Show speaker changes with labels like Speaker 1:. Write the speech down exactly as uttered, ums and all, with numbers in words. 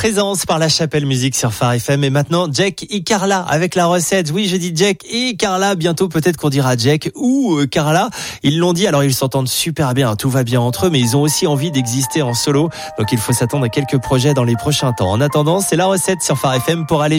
Speaker 1: Présence par la Chapelle Musique sur Phare F M. Et maintenant, Jack et Carla avec la recette. Oui, j'ai dit Jack et Carla. Bientôt, peut-être qu'on dira Jack ou euh, Carla. Ils l'ont dit, alors ils s'entendent super bien. Tout va bien entre eux, mais ils ont aussi envie d'exister en solo. Donc, il faut s'attendre à quelques projets dans les prochains temps. En attendant, c'est la recette sur Phare F M pour aller